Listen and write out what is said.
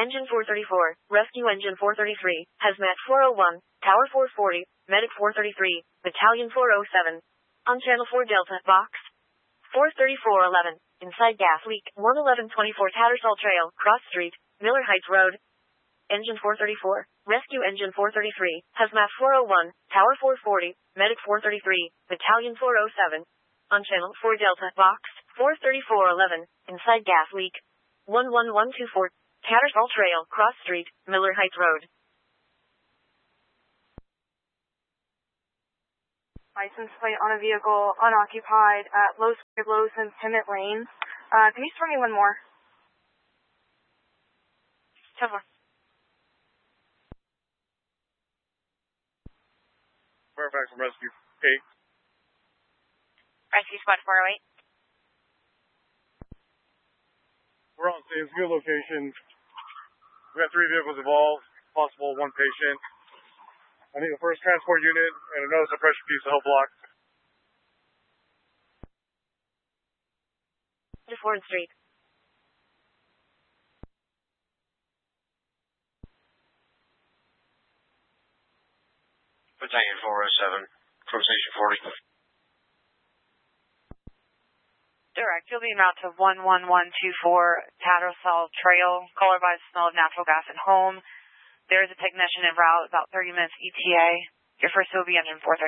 Engine 434, Rescue Engine 433, Hazmat 401, Tower 440, Medic 433, Battalion 407. On Channel 4 Delta, Box 43411, inside gas leak, 11124 Tattersall Trail, Cross Street, Miller Heights Road. Engine 434, Rescue Engine 433, Hazmat 401, Tower 440, Medic 433, Battalion 407. On Channel 4 Delta, Box 43411, inside gas leak, 11124. Tattersall Trail, Cross Street, Miller Heights Road. License plate on a vehicle unoccupied at Low and Timmet Lanes. Can you throw me one more? 10-4. Fairfax from Rescue 8. Rescue Squad 408. We're on Sam's Field location. We got 3 vehicles involved, possible 1 patient. I need the first transport unit and another suppression piece to help block. To 4th Street. Battalion 407 from Station 40. Direct, you'll be en route to 11124 Tattersall Trail, caller by the smell of natural gas at home. There is a technician en route, about 30 minutes ETA. Your first will be engine 430.